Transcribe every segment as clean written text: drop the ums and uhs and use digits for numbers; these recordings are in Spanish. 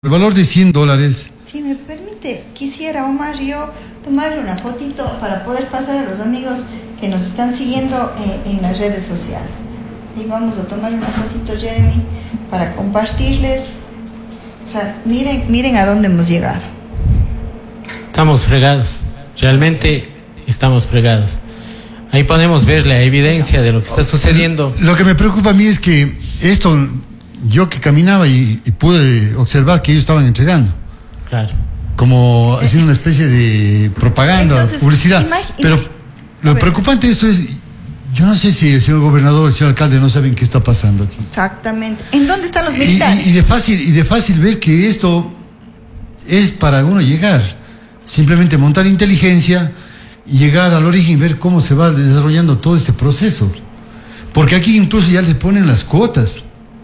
El valor de $100. Si me permite, quisiera, Omar, yo tomarle una fotito para poder pasar a los amigos que nos están siguiendo en las redes sociales. Y vamos a tomar una fotito, Jeremy, para compartirles. O sea, miren a dónde hemos llegado. Estamos fregados, realmente estamos fregados. Ahí podemos ver la evidencia de lo que está sucediendo. Lo que me preocupa a mí es que esto, yo que caminaba y pude observar que ellos estaban entregando. Claro. Como haciendo una especie de propaganda, entonces, publicidad. Pero lo preocupante de esto es, yo no sé si el señor gobernador, el señor alcalde no saben qué está pasando aquí. Exactamente. ¿En dónde están los militares? Y de fácil ver que esto es para uno llegar. Simplemente montar inteligencia y llegar al origen y ver cómo se va desarrollando todo este proceso. Porque aquí incluso ya le ponen las cuotas.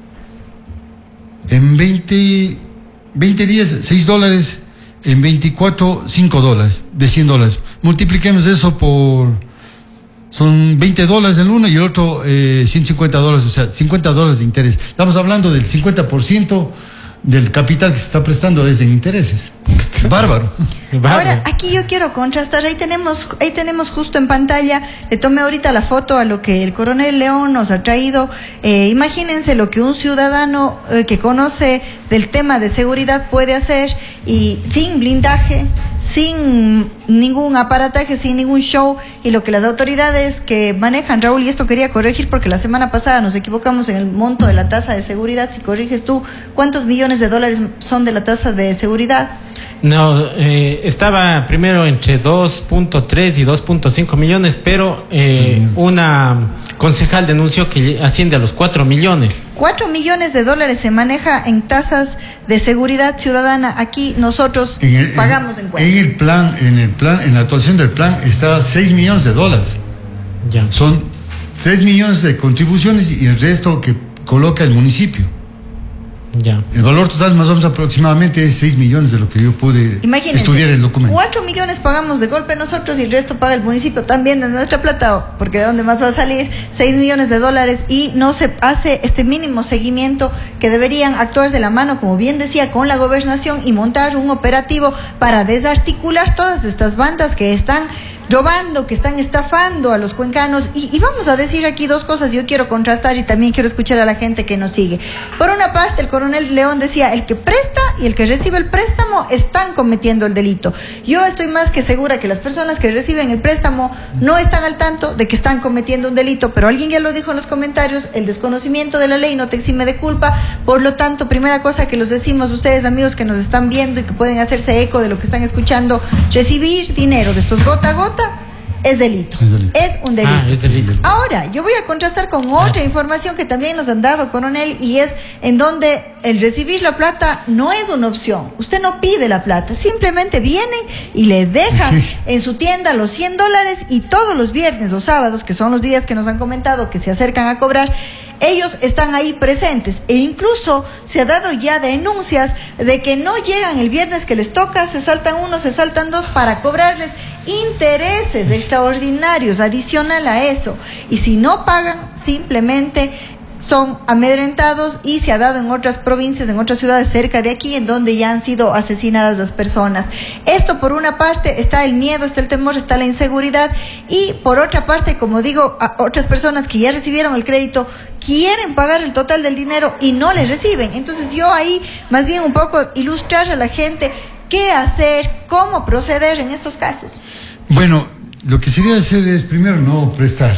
En 20 días, $6. En 24, $5 de $100. Multipliquemos eso por... Son $20 en uno y el otro $150, o sea, $50 de interés. Estamos hablando del 50% del capital que se está prestando es en intereses. Bárbaro. Ahora, aquí yo quiero contrastar, ahí tenemos justo en pantalla, le tomé ahorita la foto a lo que el coronel León nos ha traído. Imagínense lo que un ciudadano que conoce del tema de seguridad puede hacer y sin blindaje, sin ningún aparataje, sin ningún show, y lo que las autoridades que manejan, Raúl, y esto quería corregir porque la semana pasada nos equivocamos en el monto de la tasa de seguridad. Si corriges tú, ¿cuántos millones de dólares son de la tasa de seguridad? No, estaba primero entre 2.3 y 2.5 millones, pero una concejal denunció que asciende a los 4 millones. 4 millones de dólares se maneja en tasas de seguridad ciudadana. Aquí nosotros pagamos en cuenta. En la actuación del plan está $6 millones. Ya. Son 3 millones de contribuciones y el resto que coloca el municipio. Ya. El valor total más o menos aproximadamente es 6 millones de lo que yo pude estudiar el documento. 4 millones pagamos de golpe nosotros y el resto paga el municipio también de nuestra plata, porque de dónde más va a salir 6 millones de dólares, y no se hace este mínimo seguimiento que deberían actuar de la mano, como bien decía, con la gobernación y montar un operativo para desarticular todas estas bandas que están robando, que están estafando a los cuencanos. Y vamos a decir aquí dos cosas. Yo quiero contrastar y también quiero escuchar a la gente que nos sigue. Por una parte, el coronel León decía, el que presta y el que recibe el préstamo están cometiendo el delito. Yo estoy más que segura que las personas que reciben el préstamo no están al tanto de que están cometiendo un delito, pero alguien ya lo dijo en los comentarios, el desconocimiento de la ley no te exime de culpa. Por lo tanto, primera cosa que los decimos, ustedes amigos que nos están viendo y que pueden hacerse eco de lo que están escuchando, recibir dinero de estos gota a gota es delito. Es un delito. Es delito. Ahora, yo voy a contrastar con otra información que también nos han dado, coronel, y es en donde el recibir la plata no es una opción. Usted no pide la plata, simplemente vienen y le dejan en su tienda los $100, y todos los viernes o sábados, que son los días que nos han comentado que se acercan a cobrar, ellos están ahí presentes, e incluso se ha dado ya denuncias de que no llegan el viernes que les toca, se saltan uno, se saltan dos para cobrarles intereses extraordinarios adicional a eso, y si no pagan simplemente son amedrentados, y se ha dado en otras provincias, en otras ciudades cerca de aquí, en donde ya han sido asesinadas las personas. Esto por una parte, está el miedo, está el temor, está la inseguridad, y por otra parte, como digo, a otras personas que ya recibieron el crédito quieren pagar el total del dinero y no le reciben. Entonces yo ahí más bien un poco ilustrar a la gente qué hacer, cómo proceder en estos casos. Bueno, lo que sería hacer es primero no prestar,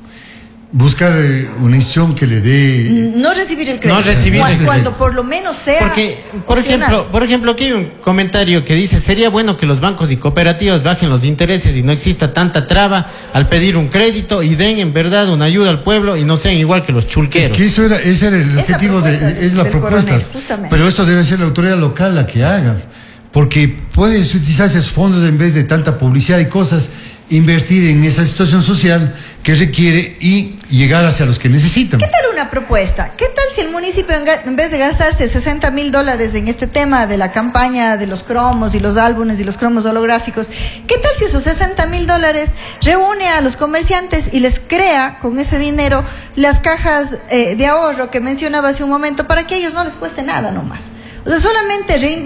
buscar una institución que le dé... No recibir el crédito. No recibir el crédito. Cuando por lo menos sea... Porque, por ejemplo, aquí hay un comentario que dice, sería bueno que los bancos y cooperativas bajen los intereses y no exista tanta traba al pedir un crédito y den en verdad una ayuda al pueblo y no sean igual que los chulqueros. Es que ese era el objetivo, es la propuesta. Coronel, pero esto debe ser la autoridad local la que haga, porque puede utilizarse esos fondos en vez de tanta publicidad y cosas, invertir en esa situación social que requiere y llegar hacia los que necesitan. ¿Qué tal una propuesta? ¿Qué tal si el municipio, en vez de gastarse $60,000 en este tema de la campaña de los cromos y los álbumes y los cromos holográficos, qué tal si esos $60,000 reúne a los comerciantes y les crea con ese dinero las cajas de ahorro que mencionaba hace un momento, para que a ellos no les cueste nada nomás? O sea, solamente